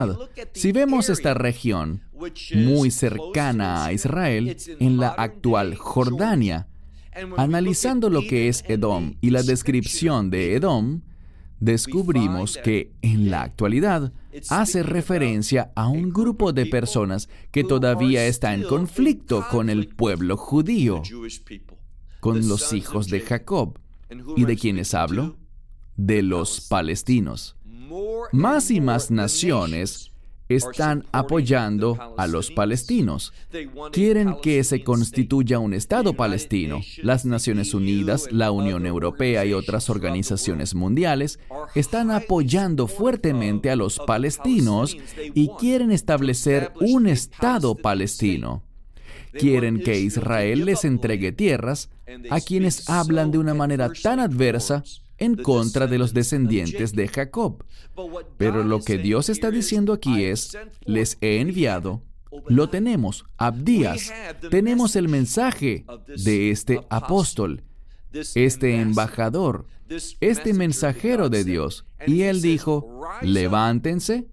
Si vemos esta región muy cercana a Israel, en la actual Jordania, analizando lo que es Edom y la descripción de Edom, descubrimos que en la actualidad hace referencia a un grupo de personas que todavía está en conflicto con el pueblo judío, con los hijos de Jacob. ¿Y de quiénes hablo? De los palestinos. Más y más naciones están apoyando a los palestinos. Quieren que se constituya un Estado palestino. Las Naciones Unidas, la Unión Europea y otras organizaciones mundiales están apoyando fuertemente a los palestinos y quieren establecer un Estado palestino. Quieren que Israel les entregue tierras a quienes hablan de una manera tan adversa en contra de los descendientes de Jacob. Pero lo que Dios está diciendo aquí es, les he enviado, lo tenemos, Abdías, tenemos el mensaje de este apóstol, este embajador, este mensajero de Dios. Y él dijo, levántense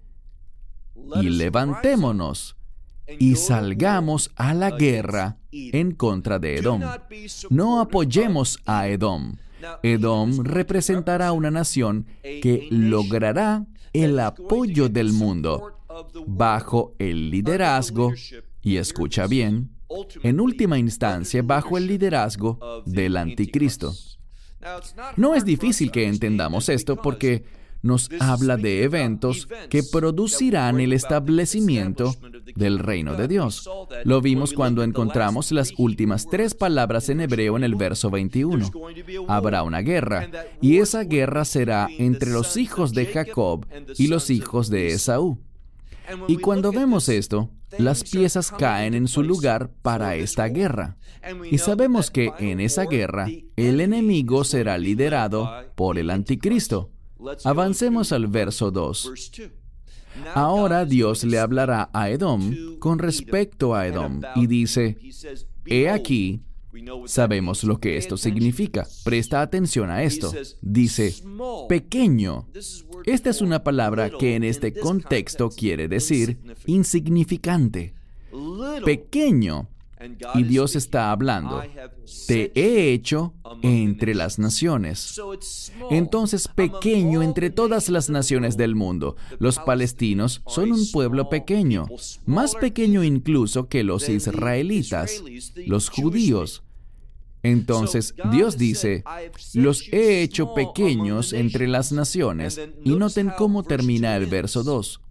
y levantémonos y salgamos a la guerra en contra de Edom. No apoyemos a Edom. Edom representará una nación que logrará el apoyo del mundo bajo el liderazgo, y escucha bien, en última instancia bajo el liderazgo del anticristo. No es difícil que entendamos esto porque nos habla de eventos que producirán el establecimiento del reino de Dios. Lo vimos cuando encontramos las últimas 3 palabras en hebreo en el verso 21. Habrá una guerra, y esa guerra será entre los hijos de Jacob y los hijos de Esaú. Y cuando vemos esto, las piezas caen en su lugar para esta guerra. Y sabemos que en esa guerra, el enemigo será liderado por el anticristo. Avancemos al verso 2. Ahora Dios le hablará a Edom con respecto a Edom y dice, he aquí, sabemos lo que esto significa. Presta atención a esto. Dice, pequeño. Esta es una palabra que en este contexto quiere decir insignificante. Pequeño. Y Dios está hablando, te he hecho entre las naciones. Entonces, pequeño entre todas las naciones del mundo. Los palestinos son un pueblo pequeño, más pequeño incluso que los israelitas, los judíos. Entonces, Dios dice, los he hecho pequeños entre las naciones. Y noten cómo termina el verso 2.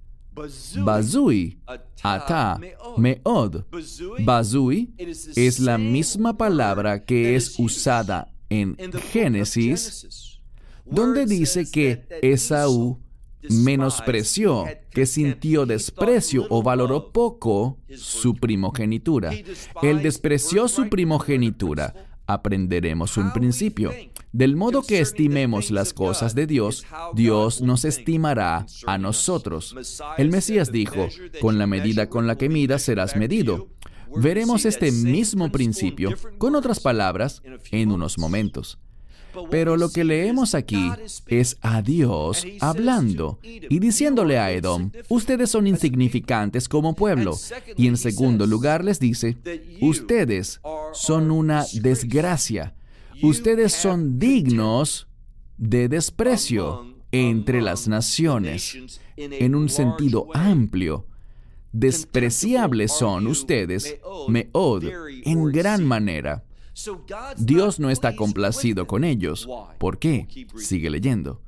Bazui, ata, meod. Bazui es la misma palabra que es usada en Génesis, donde dice que Esaú menospreció, que sintió desprecio o valoró poco su primogenitura. Él despreció su primogenitura. Aprenderemos un principio. Del modo que estimemos las cosas de Dios, Dios nos estimará a nosotros. El Mesías dijo, con la medida con la que midas serás medido. Veremos este mismo principio, con otras palabras, en unos momentos. Pero lo que leemos aquí es a Dios hablando y diciéndole a Edom, ustedes son insignificantes como pueblo. Y en segundo lugar les dice, ustedes son una desgracia. Ustedes son dignos de desprecio entre las naciones, en un sentido amplio. Despreciables son ustedes, meod, en gran manera. Dios no está complacido con ellos. ¿Por qué? Sigue leyendo.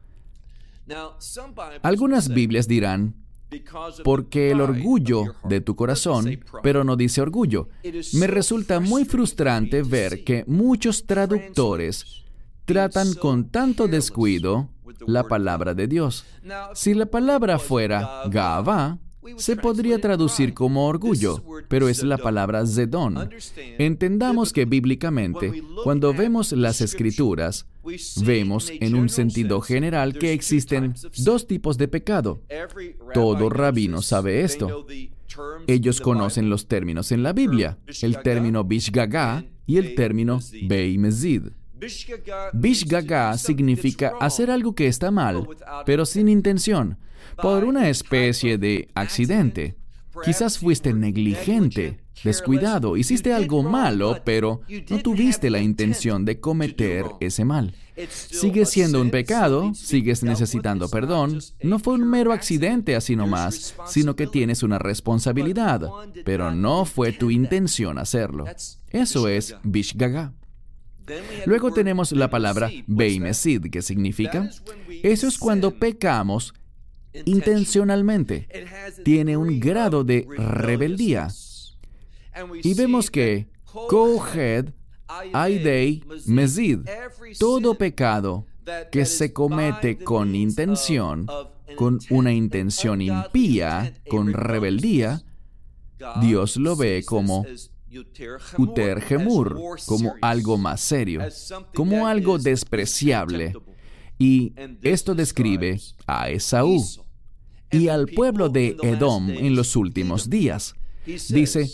Algunas Biblias dirán, porque el orgullo de tu corazón, pero no dice orgullo. Me resulta muy frustrante ver que muchos traductores tratan con tanto descuido la palabra de Dios. Si la palabra fuera Gaavá, se podría traducir como orgullo, pero es la palabra zedón. Entendamos que bíblicamente, cuando vemos las Escrituras, vemos en un sentido general que existen 2 tipos de pecado. Todo rabino sabe esto. Ellos conocen los términos en la Biblia, el término bishgagá y el término beimezid. Bishgagá significa hacer algo que está mal, pero sin intención. por una especie de accidente. Quizás fuiste negligente, descuidado, hiciste algo malo, pero no tuviste la intención de cometer ese mal. Sigue siendo un pecado, sigues necesitando perdón. No fue un mero accidente así nomás, sino que tienes una responsabilidad, pero no fue tu intención hacerlo. Eso es Bishgaga. Luego tenemos la palabra Beimesid, que significa, eso es cuando pecamos intencionalmente. Tiene un grado de rebeldía. Y vemos que Kohed, Aidei, Mezid, todo pecado que se comete con intención, con una intención impía, con rebeldía, Dios lo ve como Uter Gemur, como algo más serio, como algo despreciable. Y esto describe a Esaú y al pueblo de Edom en los últimos días. Dice,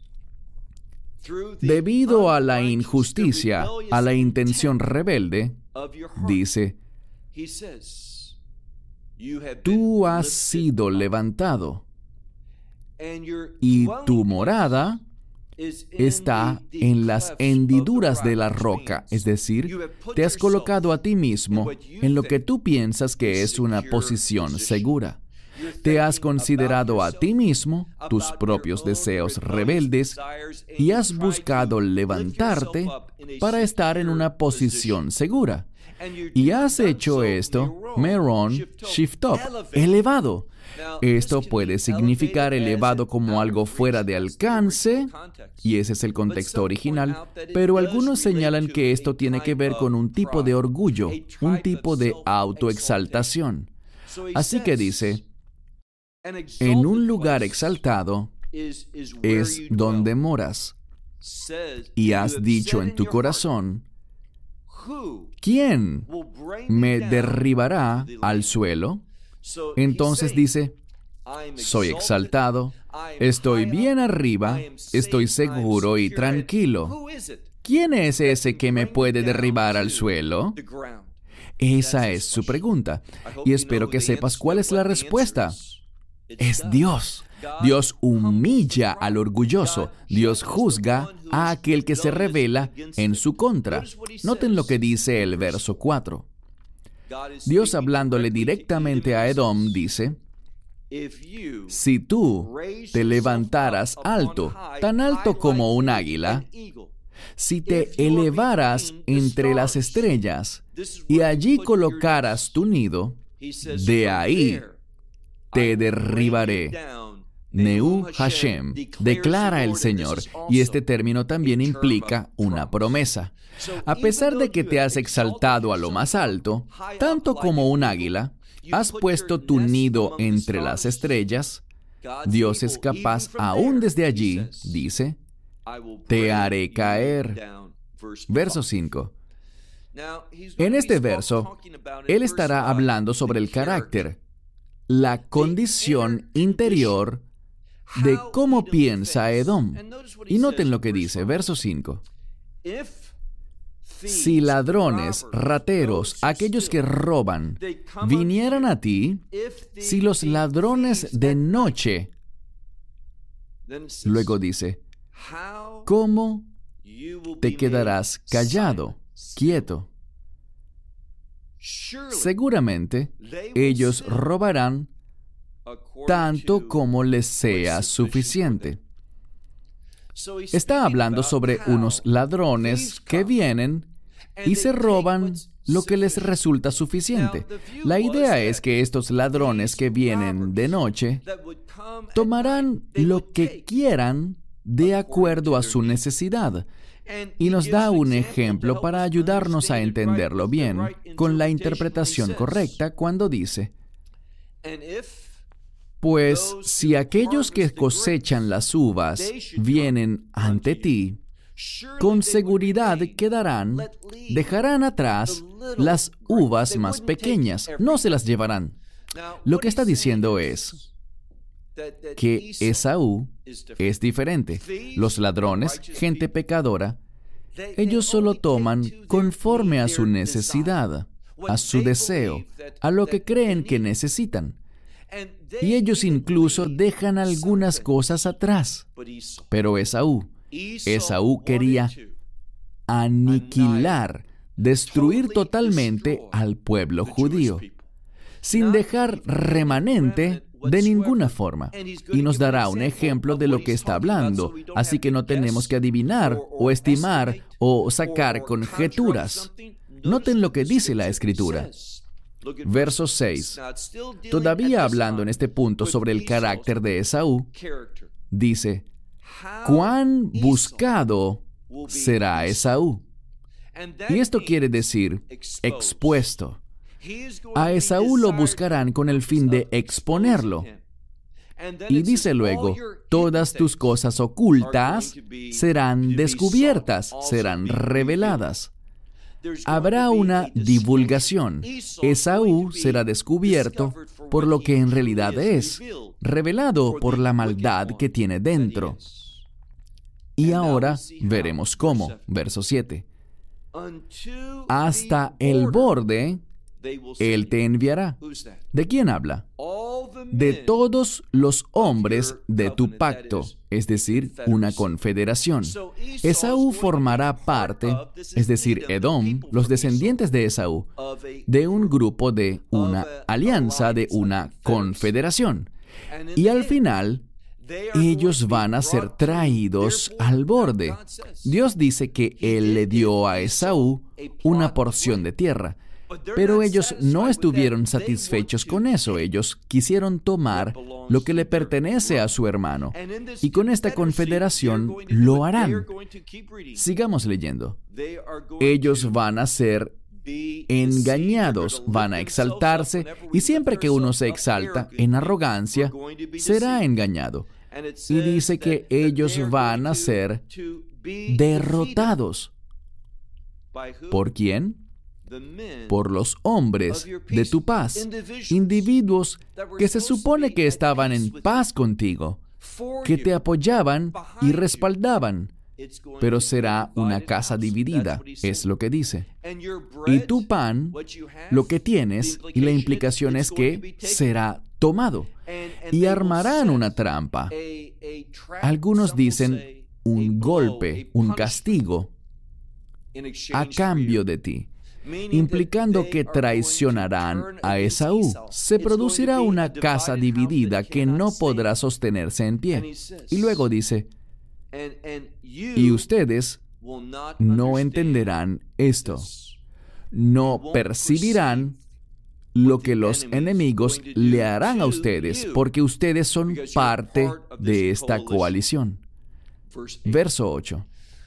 debido a la injusticia, a la intención rebelde, dice, tú has sido levantado y tu morada está en las hendiduras de la roca, es decir, te has colocado a ti mismo en lo que tú piensas que es una posición segura. Te has considerado a ti mismo, tus propios deseos rebeldes, y has buscado levantarte para estar en una posición segura. Y has hecho esto, Meron Shiftop, elevado. Esto puede significar elevado como algo fuera de alcance, y ese es el contexto original, pero algunos señalan que esto tiene que ver con un tipo de orgullo, un tipo de autoexaltación. Así que dice, en un lugar exaltado es donde moras, y has dicho en tu corazón, ¿quién me derribará al suelo? Entonces dice, soy exaltado, estoy bien arriba, estoy seguro y tranquilo. ¿Quién es ese que me puede derribar al suelo? Esa es su pregunta, y espero que sepas cuál es la respuesta. Es Dios. Dios humilla al orgulloso. Dios juzga a aquel que se revela en su contra. Noten lo que dice el verso 4. Dios, hablándole directamente a Edom, dice, si tú te levantaras alto, tan alto como un águila, si te elevaras entre las estrellas y allí colocaras tu nido, de ahí te derribaré. Neu Hashem, declara el Señor, y este término también implica una promesa. A pesar de que te has exaltado a lo más alto, tanto como un águila, has puesto tu nido entre las estrellas, Dios es capaz aún desde allí, dice, te haré caer. Verso 5. En este verso, Él estará hablando sobre el carácter, la condición interior de cómo piensa Edom. Y noten lo que dice, verso 5. Si ladrones, rateros, aquellos que roban, vinieran a ti, si los ladrones de noche, luego dice, ¿cómo te quedarás callado, quieto? Seguramente ellos robarán tanto como les sea suficiente. Está hablando sobre unos ladrones que vienen y se roban lo que les resulta suficiente. La idea es que estos ladrones que vienen de noche tomarán lo que quieran de acuerdo a su necesidad. Y nos da un ejemplo para ayudarnos a entenderlo bien, con la interpretación correcta, cuando dice, pues si aquellos que cosechan las uvas vienen ante ti, con seguridad quedarán, dejarán atrás las uvas más pequeñas, no se las llevarán. Lo que está diciendo es que Esaú es diferente. Los ladrones, gente pecadora, ellos solo toman conforme a su necesidad, a su deseo, a lo que creen que necesitan. Y ellos incluso dejan algunas cosas atrás. Pero Esaú quería aniquilar, destruir totalmente al pueblo judío, sin dejar remanente de ninguna forma. Y nos dará un ejemplo de lo que está hablando, así que no tenemos que adivinar o estimar o sacar conjeturas. Noten lo que dice la Escritura. Verso 6. Todavía hablando en este punto sobre el carácter de Esaú, dice, «¿Cuán buscado será Esaú?» Y esto quiere decir expuesto. A Esaú lo buscarán con el fin de exponerlo. Y dice luego, todas tus cosas ocultas serán descubiertas, serán reveladas. Habrá una divulgación. Esaú será descubierto por lo que en realidad es, revelado por la maldad que tiene dentro. Y ahora veremos cómo. Verso 7. Hasta el borde Él te enviará. ¿De quién habla? De todos los hombres de tu pacto, es decir, una confederación. Esaú formará parte, es decir, Edom, los descendientes de Esaú, de un grupo, de una alianza, de una confederación. Y al final, ellos van a ser traídos al borde. Dios dice que Él le dio a Esaú una porción de tierra. Pero ellos no estuvieron satisfechos con eso. Ellos quisieron tomar lo que le pertenece a su hermano. Y con esta confederación lo harán. Sigamos leyendo. Ellos van a ser engañados, van a exaltarse, y siempre que uno se exalta en arrogancia, será engañado. Y dice que ellos van a ser derrotados. ¿Por quién? Por los hombres de tu paz, individuos que se supone que estaban en paz contigo, que te apoyaban y respaldaban, pero será una casa dividida, es lo que dice. Y tu pan, lo que tienes, y la implicación es que será tomado, y armarán una trampa. Algunos dicen un golpe, un castigo, a cambio de ti, implicando que traicionarán a Esaú. Se producirá una casa dividida que no podrá sostenerse en pie. Y luego dice, y ustedes no entenderán esto, no percibirán lo que los enemigos le harán a ustedes, porque ustedes son parte de esta coalición. Verso 8.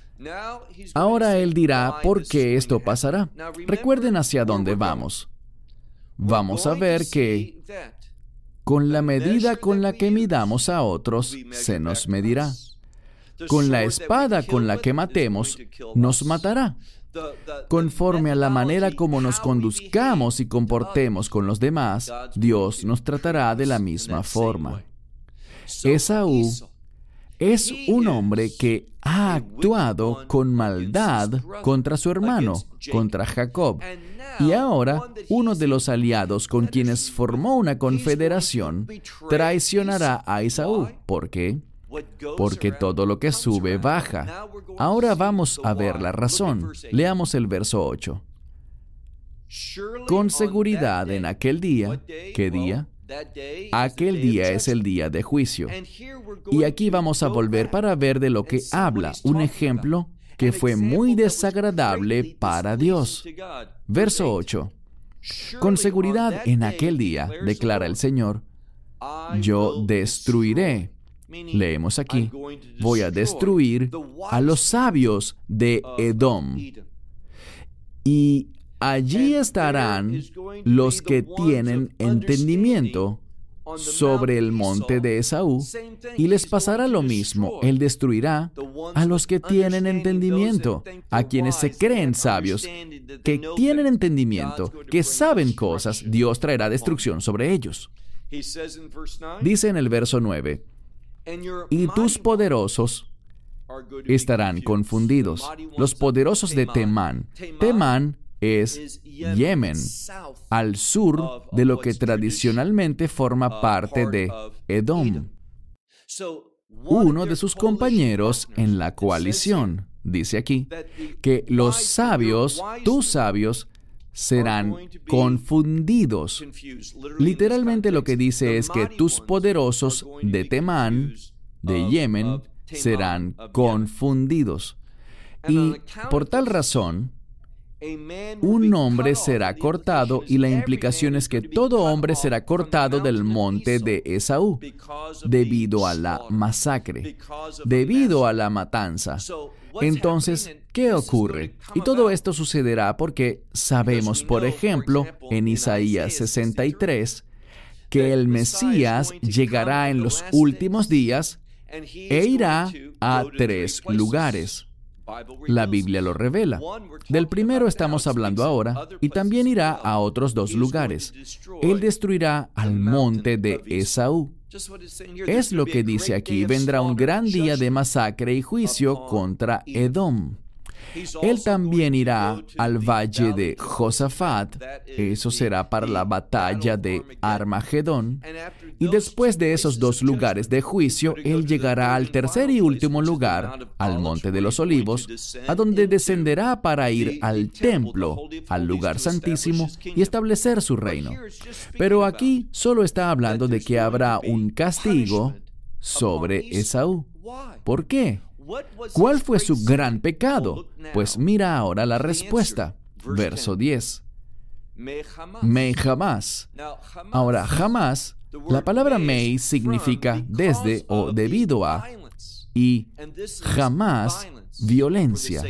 Ahora Él dirá por qué esto pasará. Recuerden hacia dónde vamos. Vamos a ver que con la medida con la que midamos a otros, se nos medirá. Con la espada con la que matemos, nos matará. Conforme a la manera como nos conduzcamos y comportemos con los demás, Dios nos tratará de la misma forma. Esaú es un hombre que ha actuado con maldad contra su hermano, contra Jacob. Y ahora, uno de los aliados con quienes formó una confederación traicionará a Esaú. ¿Por qué? Porque todo lo que sube, baja. Ahora vamos a ver la razón. Leamos el verso 8. Con seguridad en aquel día, ¿qué día? Aquel día es el día de juicio. Y aquí vamos a volver para ver de lo que habla, un ejemplo que fue muy desagradable para Dios. Verso 8. Con seguridad en aquel día, declara el Señor, yo destruiré. Leemos aquí, voy a destruir a los sabios de Edom. Y allí estarán los que tienen entendimiento sobre el monte de Esaú, y les pasará lo mismo. Él destruirá a los que tienen entendimiento, a quienes se creen sabios, que tienen entendimiento, que saben cosas. Dios traerá destrucción sobre ellos. Dice en el verso 9, y tus poderosos estarán confundidos. Los poderosos de Temán. Temán es Yemen, al sur de lo que tradicionalmente forma parte de Edom. Uno de sus compañeros en la coalición dice aquí que los sabios, tus sabios, serán confundidos. Literalmente lo que dice es que tus poderosos de Temán, de Yemen, serán confundidos. Y por tal razón, un hombre será cortado, y la implicación es que todo hombre será cortado del monte de Esaú, debido a la masacre, debido a la matanza. Entonces, ¿qué ocurre? Y todo esto sucederá porque sabemos, por ejemplo, en Isaías 63, que el Mesías llegará en los últimos días e irá a 3 lugares. La Biblia lo revela. Del primero estamos hablando ahora, y también irá a otros 2 lugares. Él destruirá al monte de Esaú. Es lo que dice aquí: vendrá un gran día de masacre y juicio contra Edom. Él también irá al valle de Josafat. Eso será para la batalla de Armagedón. Y después de esos 2 lugares de juicio, Él llegará al tercer y último lugar, al Monte de los Olivos, a donde descenderá para ir al templo, al lugar santísimo, y establecer su reino. Pero aquí solo está hablando de que habrá un castigo sobre Esaú. ¿Por qué? ¿Cuál fue su gran pecado? Pues mira ahora la respuesta. Verso 10. Mei jamás. Ahora, jamás, la palabra mei significa desde o debido a, y jamás, violencia.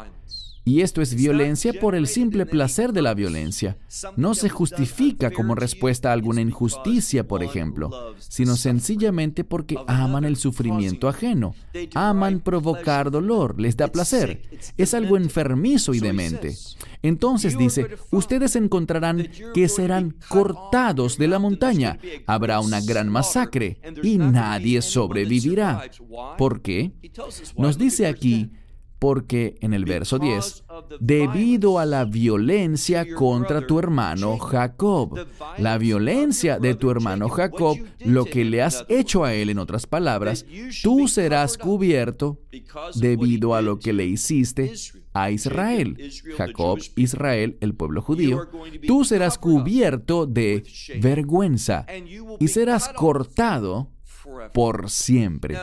Y esto es violencia por el simple placer de la violencia. No se justifica como respuesta a alguna injusticia, por ejemplo, sino sencillamente porque aman el sufrimiento ajeno. Aman provocar dolor, les da placer. Es algo enfermizo y demente. Entonces dice, ustedes encontrarán que serán cortados de la montaña. Habrá una gran masacre y nadie sobrevivirá. ¿Por qué? Nos dice aquí, porque en el verso 10, debido a la violencia contra tu hermano Jacob. La violencia de tu hermano Jacob, lo que le has hecho a él, en otras palabras, tú serás cubierto debido a lo que le hiciste a Israel. Jacob, Israel, el pueblo judío. Tú serás cubierto de vergüenza y serás cortado por siempre.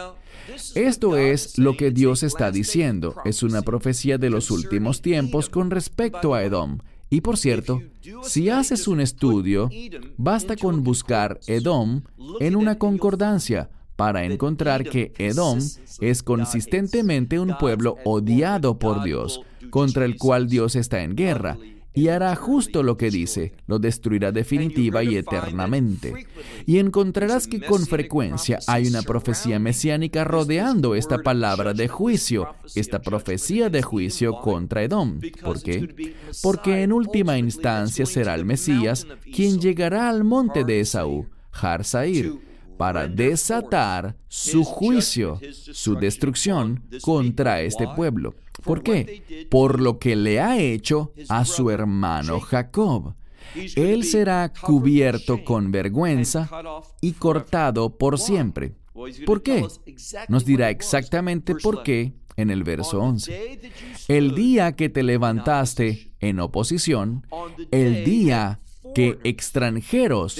Esto es lo que Dios está diciendo. Es una profecía de los últimos tiempos con respecto a Edom. Y por cierto, si haces un estudio, basta con buscar Edom en una concordancia para encontrar que Edom es consistentemente un pueblo odiado por Dios, contra el cual Dios está en guerra, y hará justo lo que dice, lo destruirá definitiva y eternamente. Y encontrarás que con frecuencia hay una profecía mesiánica rodeando esta palabra de juicio, esta profecía de juicio contra Edom. ¿Por qué? Porque en última instancia será el Mesías quien llegará al monte de Esaú, Har Sair, para desatar su juicio, su destrucción contra este pueblo. ¿Por qué? Por lo que le ha hecho a su hermano Jacob. Él será cubierto con vergüenza y cortado por siempre. ¿Por qué? Nos dirá exactamente por qué en el verso 11. El día que te levantaste en oposición, el día que extranjeros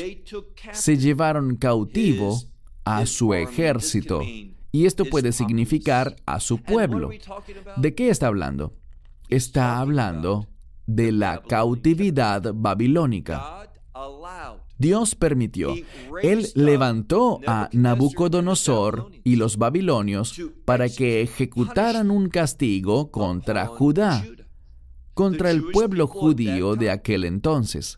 se llevaron cautivo a su ejército. Y esto puede significar a su pueblo. ¿De qué está hablando? Está hablando de la cautividad babilónica. Dios permitió. Él levantó a Nabucodonosor y los babilonios para que ejecutaran un castigo contra Judá, contra el pueblo judío de aquel entonces.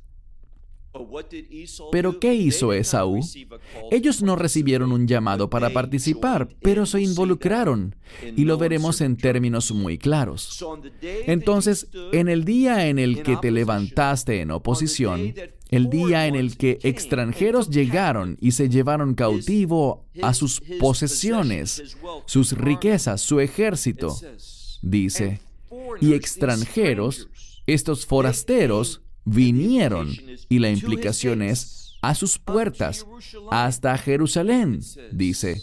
¿Pero qué hizo Esaú? Ellos no recibieron un llamado para participar, pero se involucraron, y lo veremos en términos muy claros. Entonces, en el día en el que te levantaste en oposición, el día en el que extranjeros llegaron y se llevaron cautivo a sus posesiones, sus riquezas, su ejército, dice, y extranjeros Estos forasteros vinieron, y la implicación es a sus puertas, hasta Jerusalén, dice.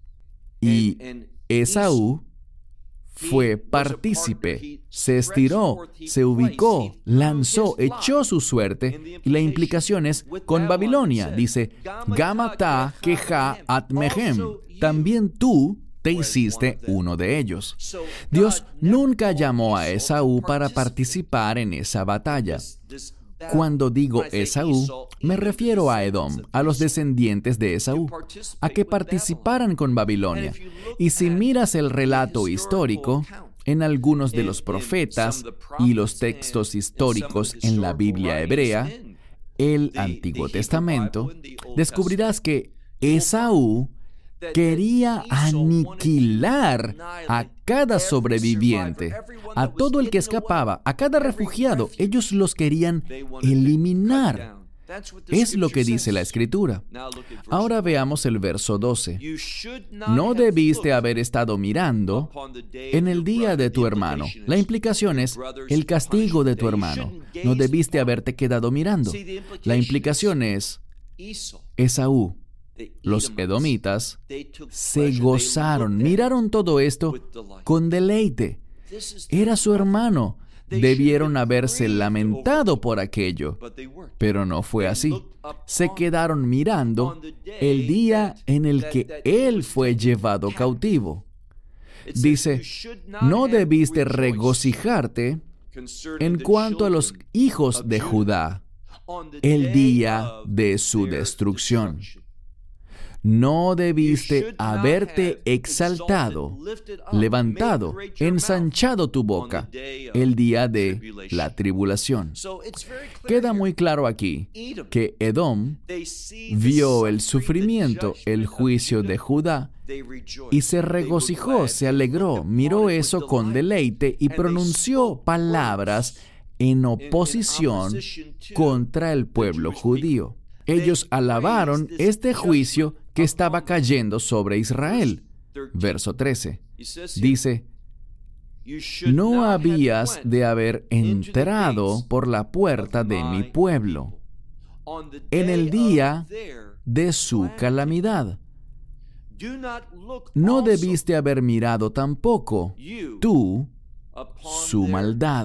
Y Esaú fue partícipe, se estiró, se ubicó, lanzó, echó su suerte, y la implicación es con Babilonia, dice, Gamata Keja Atmehem, también tú te hiciste uno de ellos. Dios nunca llamó a Esaú para participar en esa batalla. Cuando digo Esaú, me refiero a Edom, a los descendientes de Esaú, a que participaran con Babilonia. Y si miras el relato histórico, en algunos de los profetas y los textos históricos en la Biblia hebrea, el Antiguo Testamento, descubrirás que Esaú quería aniquilar a cada sobreviviente, a todo el que escapaba, a cada refugiado. Ellos los querían eliminar. Es lo que dice la Escritura. Ahora veamos el verso 12. No debiste haber estado mirando en el día de tu hermano. La implicación es el castigo de tu hermano. No debiste haberte quedado mirando. La implicación es Esaú. Los edomitas se gozaron, miraron todo esto con deleite. Era su hermano. Debieron haberse lamentado por aquello, pero no fue así. Se quedaron mirando el día en el que él fue llevado cautivo. Dice, no debiste regocijarte en cuanto a los hijos de Judá, el día de su destrucción. No debiste haberte exaltado, levantado, ensanchado tu boca el día de la tribulación. Queda muy claro aquí que Edom vio el sufrimiento, el juicio de Judá, y se regocijó, se alegró, miró eso con deleite y pronunció palabras en oposición contra el pueblo judío. Ellos alabaron este juicio que estaba cayendo sobre Israel. Verso 13. Dice, no habías de haber entrado por la puerta de mi pueblo en el día de su calamidad. No debiste haber mirado tampoco tú su maldad.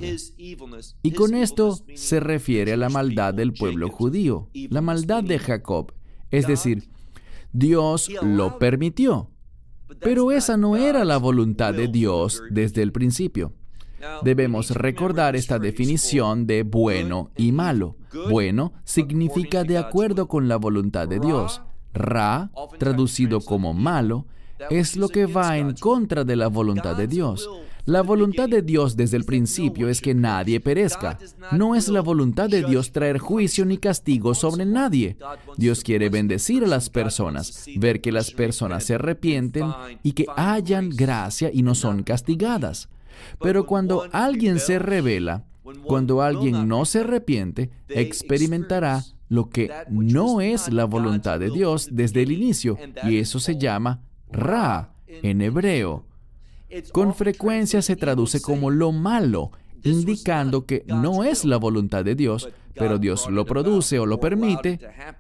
Y con esto se refiere a la maldad del pueblo judío, la maldad de Jacob. Es decir, Dios lo permitió, pero esa no era la voluntad de Dios desde el principio. Debemos recordar esta definición de bueno y malo. Bueno significa de acuerdo con la voluntad de Dios. Ra, traducido como malo, es lo que va en contra de la voluntad de Dios. La voluntad de Dios desde el principio es que nadie perezca. No es la voluntad de Dios traer juicio ni castigo sobre nadie. Dios quiere bendecir a las personas, ver que las personas se arrepienten y que hayan gracia y no son castigadas. Pero cuando alguien se rebela, cuando alguien no se arrepiente, experimentará lo que no es la voluntad de Dios desde el inicio, y eso se llama Ra en hebreo. Con frecuencia se traduce como lo malo, indicando que no es la voluntad de Dios, pero Dios lo produce o lo permite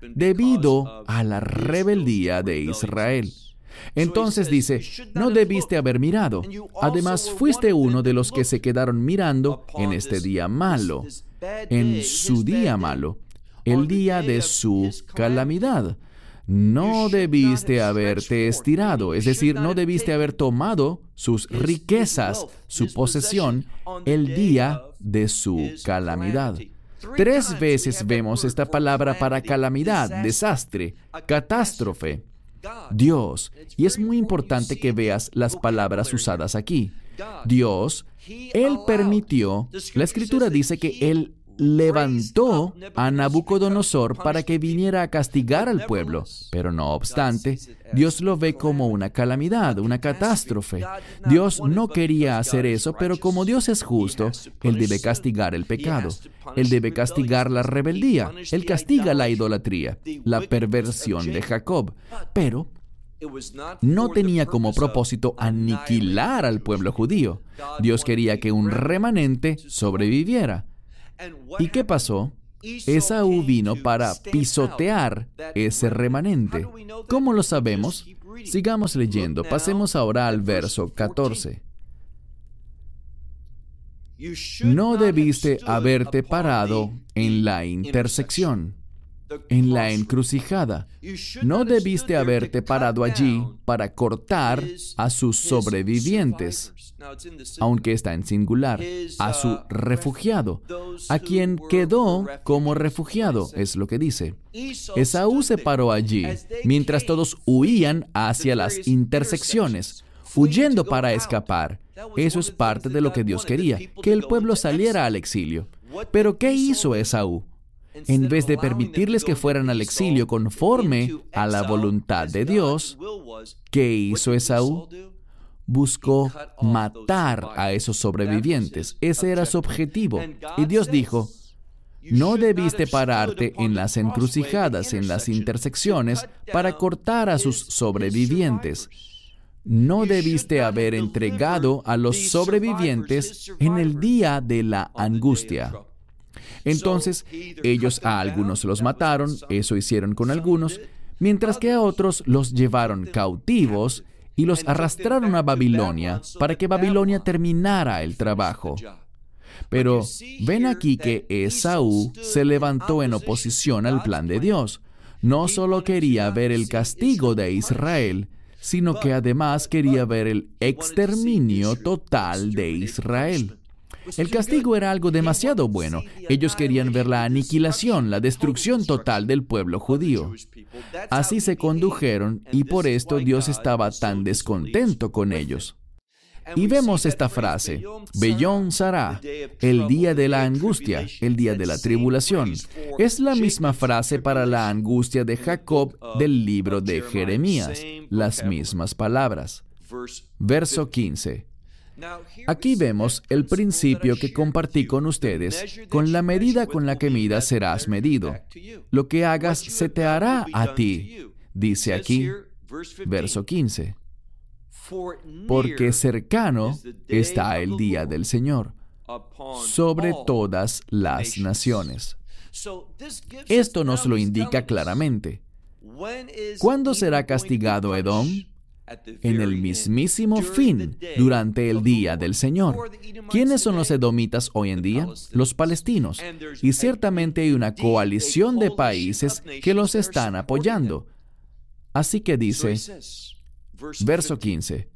debido a la rebeldía de Israel. Entonces dice, no debiste haber mirado. Además, fuiste uno de los que se quedaron mirando en este día malo, en su día malo, el día de su calamidad. No debiste haberte estirado, es decir, no debiste haber tomado sus riquezas, su posesión, el día de su calamidad. 3 veces vemos esta palabra para calamidad, desastre, catástrofe, Dios. Y es muy importante que veas las palabras usadas aquí. Dios, Él permitió, la Escritura dice que Él levantó a Nabucodonosor para que viniera a castigar al pueblo. Pero no obstante, Dios lo ve como una calamidad, una catástrofe. Dios no quería hacer eso, pero como Dios es justo, Él debe castigar el pecado. Él debe castigar la rebeldía. Él castiga la idolatría, la perversión de Jacob. Pero no tenía como propósito aniquilar al pueblo judío. Dios quería que un remanente sobreviviera. ¿Y qué pasó? Esaú vino para pisotear ese remanente. ¿Cómo lo sabemos? Sigamos leyendo. Pasemos ahora al verso 14. No debiste haberte parado en la intersección, en la encrucijada. No debiste haberte parado allí para cortar a sus sobrevivientes, aunque está en singular, a su refugiado, a quien quedó como refugiado, es lo que dice. Esaú se paró allí, mientras todos huían hacia las intersecciones, huyendo para escapar. Eso es parte de lo que Dios quería, que el pueblo saliera al exilio. Pero ¿qué hizo Esaú? En vez de permitirles que fueran al exilio conforme a la voluntad de Dios, ¿qué hizo Esaú? Buscó matar a esos sobrevivientes. Ese era su objetivo. Y Dios dijo, no debiste pararte en las encrucijadas, en las intersecciones, para cortar a sus sobrevivientes. No debiste haber entregado a los sobrevivientes en el día de la angustia. Entonces, ellos a algunos los mataron, eso hicieron con algunos, mientras que a otros los llevaron cautivos y los arrastraron a Babilonia para que Babilonia terminara el trabajo. Pero ven aquí que Esaú se levantó en oposición al plan de Dios. No solo quería ver el castigo de Israel, sino que además quería ver el exterminio total de Israel. El castigo era algo demasiado bueno. Ellos querían ver la aniquilación, la destrucción total del pueblo judío. Así se condujeron y por esto Dios estaba tan descontento con ellos. Y vemos esta frase, Beyón Sará, el día de la angustia, el día de la tribulación. Es la misma frase para la angustia de Jacob del libro de Jeremías, las mismas palabras. Verso 15. Aquí vemos el principio que compartí con ustedes. Con la medida con la que midas serás medido. Lo que hagas se te hará a ti. Dice aquí, verso 15. Porque cercano está el día del Señor sobre todas las naciones. Esto nos lo indica claramente. ¿Cuándo será castigado Edom? En el mismísimo fin, durante el día del Señor. ¿Quiénes son los edomitas hoy en día? Los palestinos. Y ciertamente hay una coalición de países que los están apoyando. Así que dice, verso 15,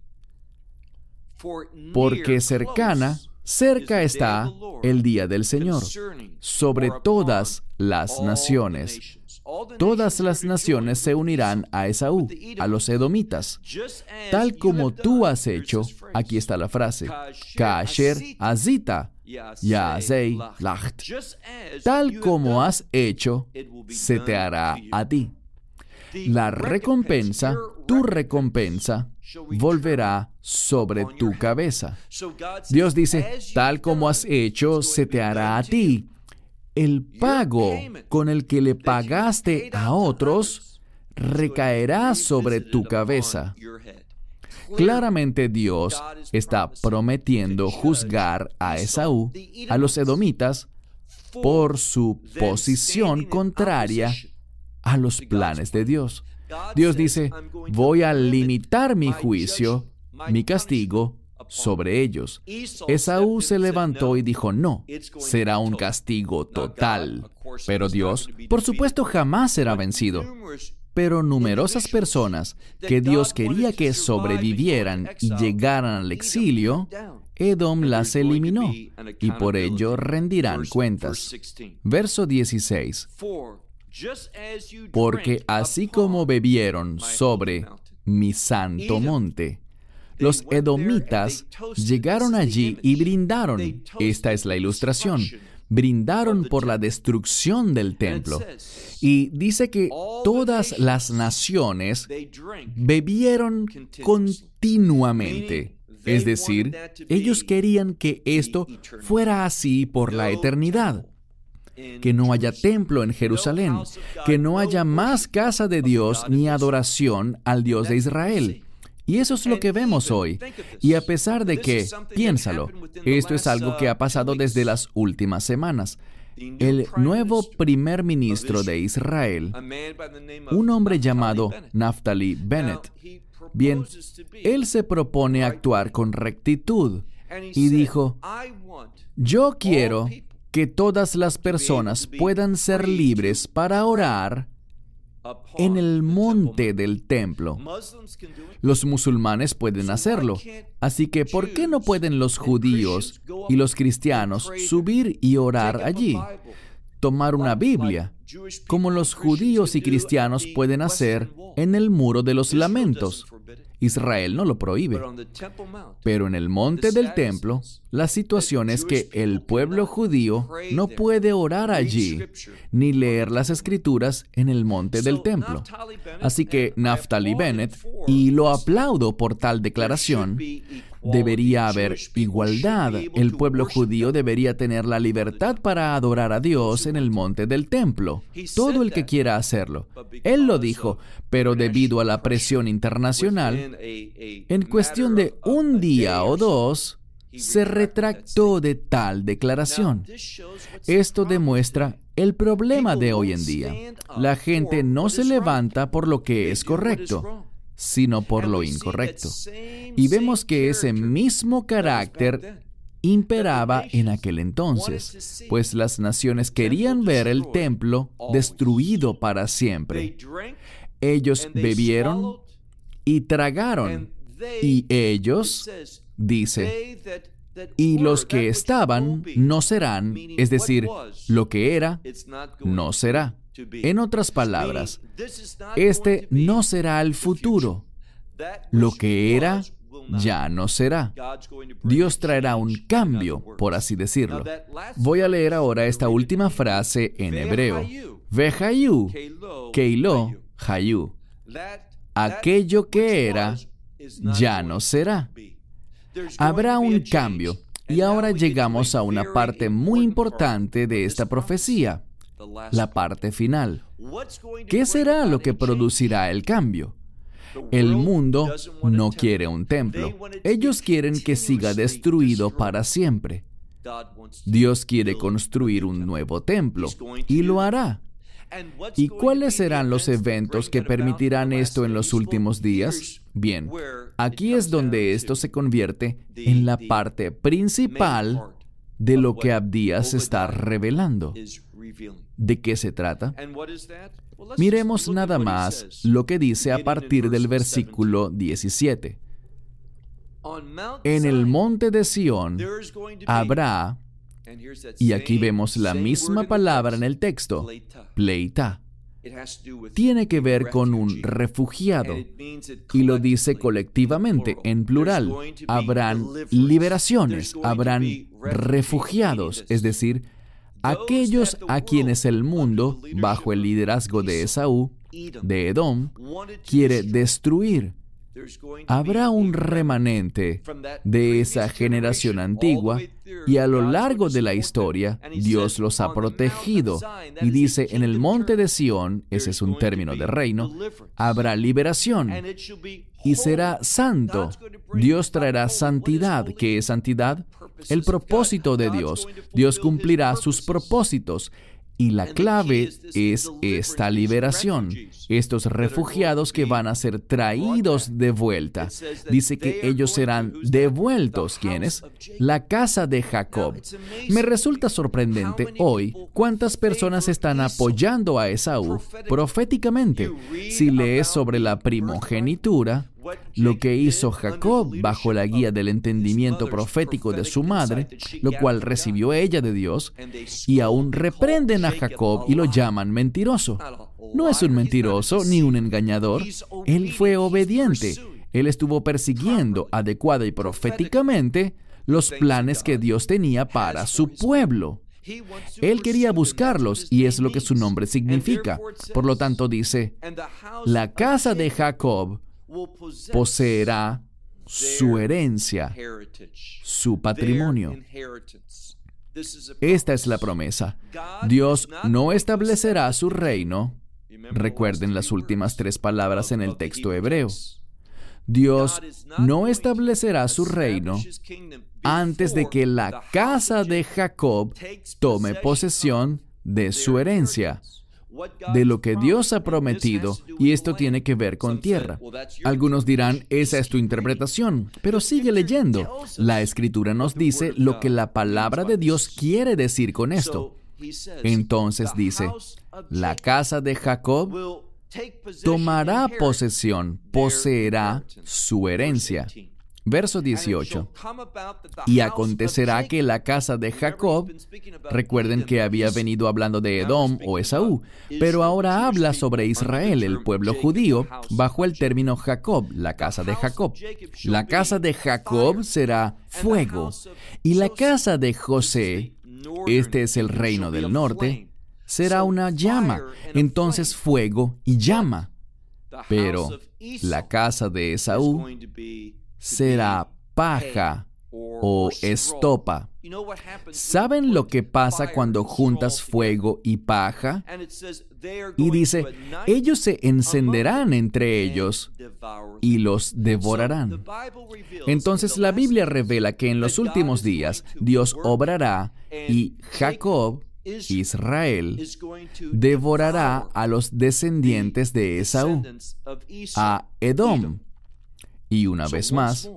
porque cerca está el día del Señor sobre todas las naciones. Todas las naciones se unirán a Esaú, a los edomitas, tal como tú has hecho. Aquí está la frase, Kasher azita, Yaasei lacht. Tal como has hecho, se te hará a ti. La recompensa, tu recompensa, volverá sobre tu cabeza. Dios dice, tal como has hecho, se te hará a ti. El pago con el que le pagaste a otros recaerá sobre tu cabeza. Claramente Dios está prometiendo juzgar a Esaú, a los edomitas, por su posición contraria a los planes de Dios. Dios dice, voy a limitar mi juicio, mi castigo, sobre ellos. Esaú se levantó y dijo, no, será un castigo total. Pero Dios, por supuesto, jamás será vencido. Pero numerosas personas que Dios quería que sobrevivieran y llegaran al exilio, Edom las eliminó y por ello rendirán cuentas. Verso 16. Porque así como bebieron sobre mi santo monte, los edomitas llegaron allí y brindaron. Esta es la ilustración. Brindaron por la destrucción del templo. Y dice que todas las naciones bebieron continuamente. Es decir, ellos querían que esto fuera así por la eternidad. Que no haya templo en Jerusalén, que no haya más casa de Dios ni adoración al Dios de Israel. Y eso es lo que vemos hoy. Y a pesar de que, piénsalo, esto es algo que ha pasado desde las últimas semanas. El nuevo primer ministro de Israel, un hombre llamado Naftali Bennett, bien, él se propone actuar con rectitud y dijo, yo quiero que todas las personas puedan ser libres para orar en el monte del templo. Los musulmanes pueden hacerlo, así que ¿por qué no pueden los judíos y los cristianos subir y orar allí? Tomar una Biblia, como los judíos y cristianos pueden hacer en el Muro de los Lamentos. Israel no lo prohíbe. Pero en el monte del templo, la situación es que el pueblo judío no puede orar allí, ni leer las escrituras en el monte del templo. Así que Naftali Bennett, y lo aplaudo por tal declaración, debería haber igualdad. El pueblo judío debería tener la libertad para adorar a Dios en el monte del templo. Todo el que quiera hacerlo. Él lo dijo, pero debido a la presión internacional, en cuestión de un día o dos, se retractó de tal declaración. Esto demuestra el problema de hoy en día. La gente no se levanta por lo que es correcto, sino por lo incorrecto. Y vemos que ese mismo carácter imperaba en aquel entonces, pues las naciones querían ver el templo destruido para siempre. Ellos bebieron y tragaron, y ellos, dice, y los que estaban no serán, es decir, lo que era, no será. En otras palabras, este no será el futuro. Lo que era, ya no será. Dios traerá un cambio, por así decirlo. Voy a leer ahora esta última frase en hebreo. Vehayu, keilo, hayu. Aquello que era, ya no será. Habrá un cambio. Y ahora llegamos a una parte muy importante de esta profecía, la parte final. ¿Qué será lo que producirá el cambio? El mundo no quiere un templo. Ellos quieren que siga destruido para siempre. Dios quiere construir un nuevo templo, y lo hará. ¿Y cuáles serán los eventos que permitirán esto en los últimos días? Bien, aquí es donde esto se convierte en la parte principal de lo que Abdías está revelando. ¿De qué se trata? Miremos nada más lo que dice a partir del versículo 17. En el monte de Sión habrá, y aquí vemos la misma palabra en el texto, pleitá. Tiene que ver con un refugiado, y lo dice colectivamente, en plural. Habrán liberaciones, habrán refugiados, es decir, aquellos a quienes el mundo, bajo el liderazgo de Esaú, de Edom, quiere destruir. Habrá un remanente de esa generación antigua, y a lo largo de la historia, Dios los ha protegido. Y dice, en el monte de Sión, ese es un término de reino, habrá liberación, y será santo. Dios traerá santidad. ¿Qué es santidad? El propósito de Dios. Dios cumplirá sus propósitos. Y la clave es esta liberación. Estos refugiados que van a ser traídos de vuelta. Dice que ellos serán devueltos. ¿Quiénes? La casa de Jacob. Me resulta sorprendente hoy cuántas personas están apoyando a Esaú proféticamente. Si lees sobre la primogenitura, lo que hizo Jacob bajo la guía del entendimiento profético de su madre, lo cual recibió ella de Dios, y aún reprenden a Jacob y lo llaman mentiroso. No es un mentiroso ni un engañador. Él fue obediente. Él estuvo persiguiendo adecuada y proféticamente los planes que Dios tenía para su pueblo. Él quería buscarlos, y es lo que su nombre significa. Por lo tanto dice, la casa de Jacob poseerá su herencia, su patrimonio. Esta es la promesa. Dios no establecerá su reino. Recuerden las últimas 3 palabras en el texto hebreo. Dios no establecerá su reino antes de que la casa de Jacob tome posesión de su herencia, de lo que Dios ha prometido, y esto tiene que ver con tierra. Algunos dirán, esa es tu interpretación, pero sigue leyendo. La Escritura nos dice lo que la palabra de Dios quiere decir con esto. Entonces dice, la casa de Jacob tomará posesión, poseerá su herencia. Verso 18. Y acontecerá que la casa de Jacob, recuerden que había venido hablando de Edom o Esaú, pero ahora habla sobre Israel, el pueblo judío, bajo el término Jacob, la casa de Jacob. La casa de Jacob será fuego, y la casa de José, este es el reino del norte, será una llama, entonces fuego y llama. Pero la casa de Esaú será paja o estopa. ¿Saben lo que pasa cuando juntas fuego y paja? Y dice, ellos se encenderán entre ellos y los devorarán. Entonces la Biblia revela que en los últimos días Dios obrará y Jacob, Israel, devorará a los descendientes de Esaú, a Edom. Y una vez más,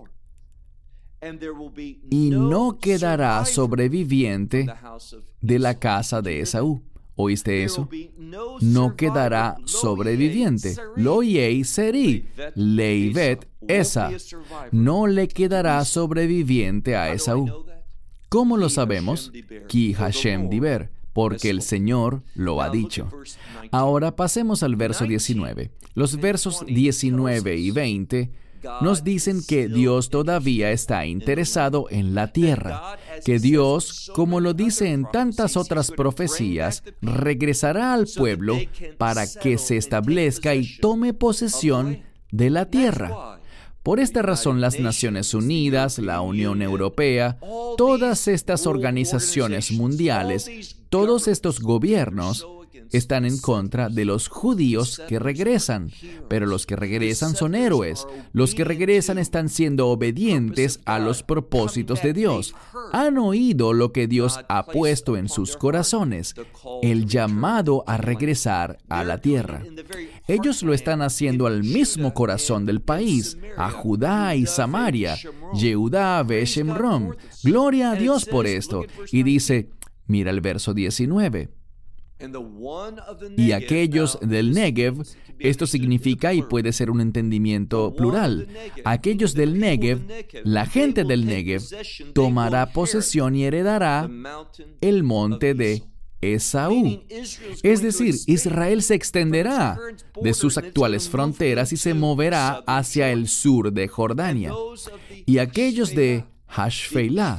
y no quedará sobreviviente de la casa de Esaú. ¿Oíste eso? No quedará sobreviviente. Lo yei seri, leivet esa. No le quedará sobreviviente a Esaú. ¿Cómo lo sabemos? Ki Hashem diber, porque el Señor lo ha dicho. Ahora pasemos al verso 19. Los versos 19 y 20 nos dicen que Dios todavía está interesado en la tierra, que Dios, como lo dice en tantas otras profecías, regresará al pueblo para que se establezca y tome posesión de la tierra. Por esta razón, las Naciones Unidas, la Unión Europea, todas estas organizaciones mundiales, todos estos gobiernos están en contra de los judíos que regresan. Pero los que regresan son héroes. Los que regresan están siendo obedientes a los propósitos de Dios. Han oído lo que Dios ha puesto en sus corazones, el llamado a regresar a la tierra. Ellos lo están haciendo al mismo corazón del país, a Judá y Samaria, Yehudá ve Shemrom. Gloria a Dios por esto. Y dice, mira el verso 19. Y aquellos del Negev, esto significa y puede ser un entendimiento plural, aquellos del Negev, la gente del Negev, tomará posesión y heredará el monte de Esaú. Es decir, Israel se extenderá de sus actuales fronteras y se moverá hacia el sur de Jordania. Y aquellos de Hashfelá,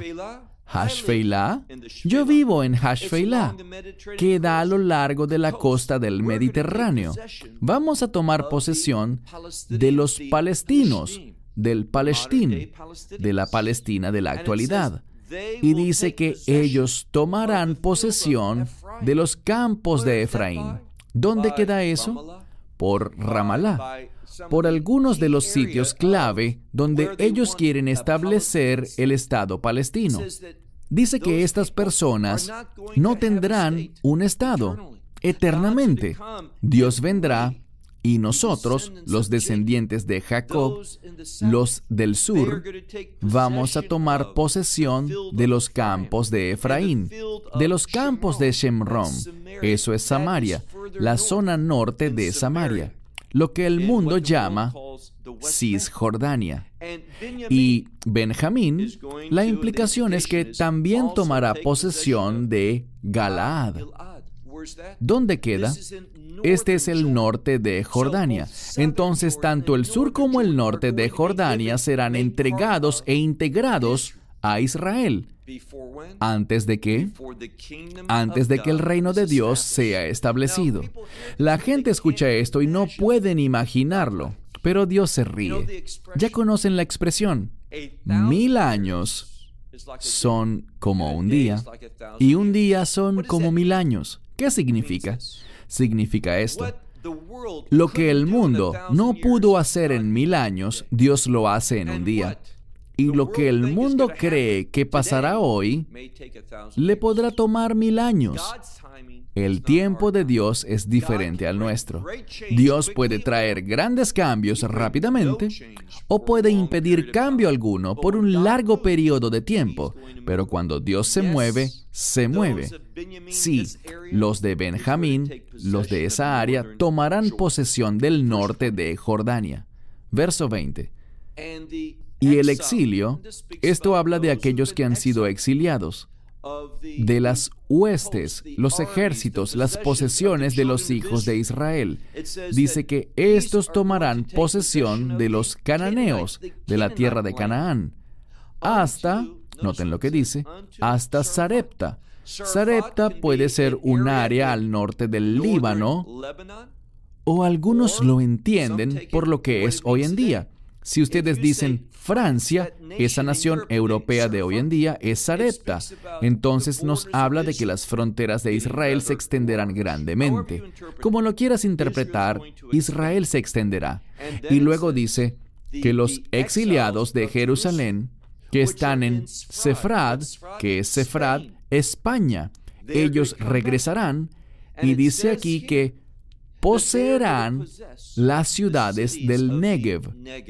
yo vivo en Hashfelá, que da a lo largo de la costa del Mediterráneo. Vamos a tomar posesión de los palestinos, del Palestín, de la Palestina de la actualidad. Y dice que ellos tomarán posesión de los campos de Efraín. ¿Dónde queda eso? Por Ramalá, por algunos de los sitios clave donde ellos quieren establecer el Estado palestino. Dice que estas personas no tendrán un Estado eternamente. Dios vendrá y nosotros, los descendientes de Jacob, los del sur, vamos a tomar posesión de los campos de Efraín, de los campos de Shemrom. Eso es Samaria, la zona norte de Samaria, lo que el mundo llama Cisjordania. Y Benjamín, la implicación es que también tomará posesión de Galaad. ¿Dónde queda? Este es el norte de Jordania. Entonces, tanto el sur como el norte de Jordania serán entregados e integrados a Israel. ¿Antes de qué? Antes de que el reino de Dios sea establecido. La gente escucha esto y no pueden imaginarlo, pero Dios se ríe. Ya conocen la expresión. 1000 años son como un día, y un día son como 1000 años. ¿Qué significa? Significa esto. Lo que el mundo no pudo hacer en 1000 años, Dios lo hace en un día. Y lo que el mundo cree que pasará hoy, le podrá tomar 1000 años. El tiempo de Dios es diferente al nuestro. Dios puede traer grandes cambios rápidamente o puede impedir cambio alguno por un largo periodo de tiempo. Pero cuando Dios se mueve, se mueve. Sí, los de Benjamín, los de esa área, tomarán posesión del norte de Jordania. Verso 20. Y el exilio, esto habla de aquellos que han sido exiliados, de las huestes, los ejércitos, las posesiones de los hijos de Israel. Dice que estos tomarán posesión de los cananeos, de la tierra de Canaán, hasta, noten lo que dice, hasta Sarepta. Sarepta puede ser un área al norte del Líbano, o algunos lo entienden por lo que es hoy en día. Si ustedes dicen Francia, esa nación europea de hoy en día es Sarepta. Entonces nos habla de que las fronteras de Israel se extenderán grandemente. Como lo quieras interpretar, Israel se extenderá. Y luego dice que los exiliados de Jerusalén, que están en Sefrad, que es Sefrad, España, ellos regresarán, y dice aquí que poseerán las ciudades del Negev.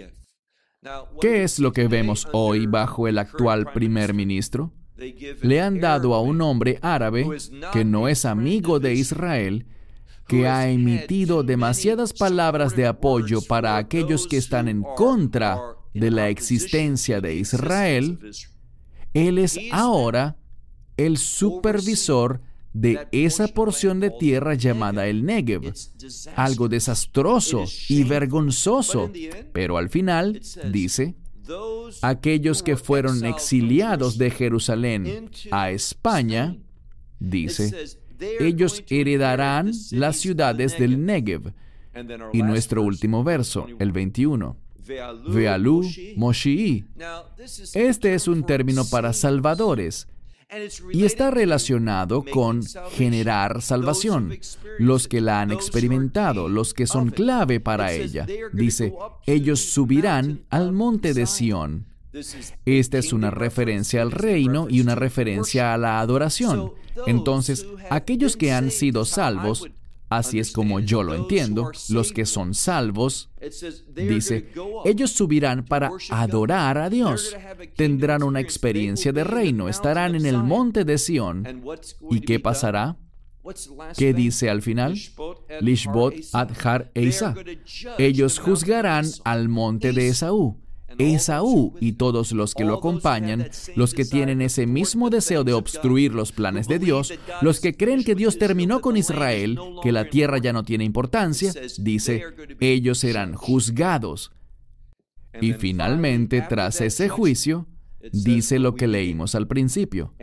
¿Qué es lo que vemos hoy bajo el actual primer ministro? Le han dado a un hombre árabe que no es amigo de Israel, que ha emitido demasiadas palabras de apoyo para aquellos que están en contra de la existencia de Israel. Él es ahora el supervisor de esa porción de tierra llamada el Negev. Algo desastroso y vergonzoso. Pero al final dice, aquellos que fueron exiliados de Jerusalén a España, dice, ellos heredarán las ciudades del Negev. Y nuestro último verso, el 21. Ve'alu Moshii. Este es un término para salvadores. Y está relacionado con generar salvación. Los que la han experimentado, los que son clave para ella. Dice, ellos subirán al monte de Sión. Esta es una referencia al reino y una referencia a la adoración. Entonces, aquellos que han sido salvos, así es como yo lo entiendo, los que son salvos, dice, ellos subirán para adorar a Dios. Tendrán una experiencia de reino, estarán en el monte de Sión. ¿Y qué pasará? ¿Qué dice al final? Lishbot Adhar Eisa. Ellos juzgarán al monte de Esaú. Esaú y todos los que lo acompañan, los que tienen ese mismo deseo de obstruir los planes de Dios, los que creen que Dios terminó con Israel, que la tierra ya no tiene importancia, dice, ellos serán juzgados. Y finalmente, tras ese juicio, dice lo que leímos al principio.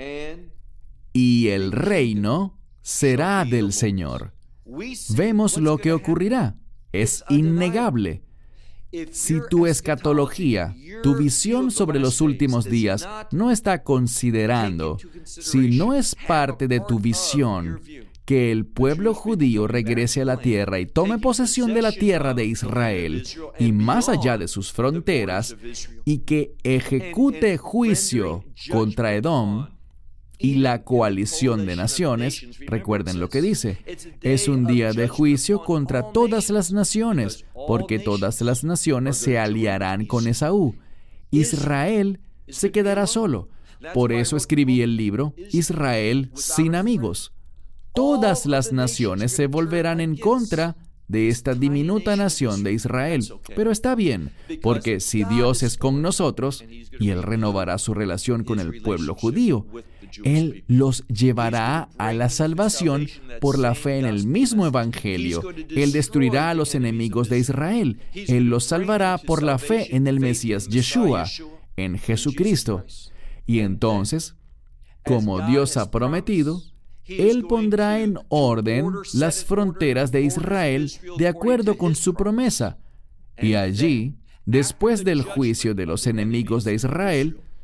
Y el reino será del Señor. Vemos lo que ocurrirá. Es innegable. Si tu escatología, tu visión sobre los últimos días, no está considerando, si no es parte de tu visión, que el pueblo judío regrese a la tierra y tome posesión de la tierra de Israel y más allá de sus fronteras, y que ejecute juicio contra Edom y la coalición de naciones, recuerden lo que dice, es un día de juicio contra todas las naciones, porque todas las naciones se aliarán con Esaú. Israel se quedará solo. Por eso escribí el libro Israel sin amigos. Todas las naciones se volverán en contra de esta diminuta nación de Israel. Pero está bien, porque si Dios es con nosotros, y Él renovará su relación con el pueblo judío, Él los llevará a la salvación por la fe en el mismo Evangelio. Él destruirá a los enemigos de Israel. Él los salvará por la fe en el Mesías Yeshua, en Jesucristo. Y entonces, como Dios ha prometido, Él pondrá en orden las fronteras de Israel de acuerdo con su promesa. Y allí, después del juicio de los enemigos de Israel,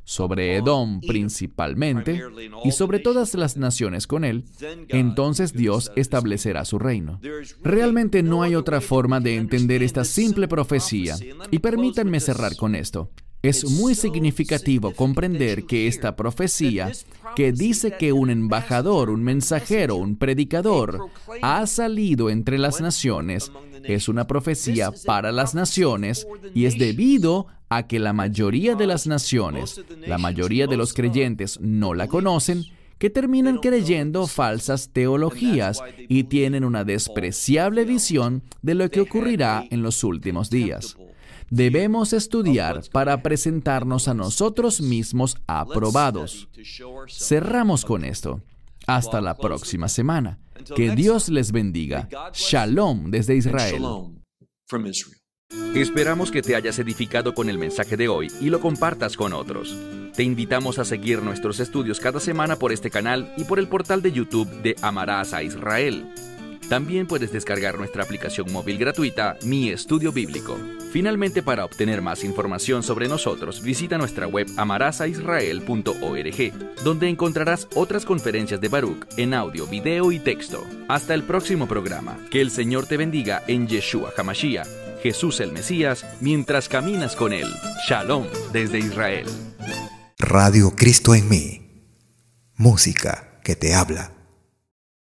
sobre Edom principalmente, y sobre todas las naciones con él, entonces Dios establecerá su reino. Realmente no hay otra forma de entender esta simple profecía, y permítanme cerrar con esto. Es muy significativo comprender que esta profecía, que dice que un embajador, un mensajero, un predicador, ha salido entre las naciones, es una profecía para las naciones y es debido a que la mayoría de las naciones, la mayoría de los creyentes no la conocen, que terminan creyendo falsas teologías y tienen una despreciable visión de lo que ocurrirá en los últimos días. Debemos estudiar para presentarnos a nosotros mismos aprobados. Cerramos con esto. Hasta la próxima semana. Que Dios les bendiga. Shalom desde Israel. Esperamos que te hayas edificado con el mensaje de hoy y lo compartas con otros. Te invitamos a seguir nuestros estudios cada semana por este canal y por el portal de YouTube de Amarás a Israel. También puedes descargar nuestra aplicación móvil gratuita, Mi Estudio Bíblico. Finalmente, para obtener más información sobre nosotros, visita nuestra web amarasaisrael.org, donde encontrarás otras conferencias de Baruch en audio, video y texto. Hasta el próximo programa. Que el Señor te bendiga en Yeshua HaMashiach, Jesús el Mesías, mientras caminas con Él. Shalom desde Israel. Radio Cristo en mí. Música que te habla.